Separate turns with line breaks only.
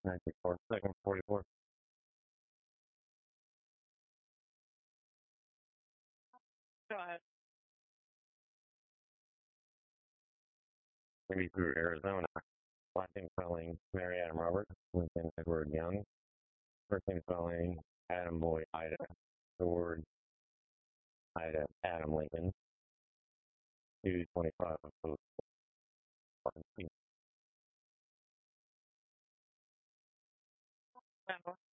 94, second 44.
Go ahead.
Maybe through Arizona. Last spelling Mary Adam Roberts, Lincoln Edward Young. First name spelling Adam Boyd Ida. The word Ida Adam Lincoln. 225 of post.
Kendall.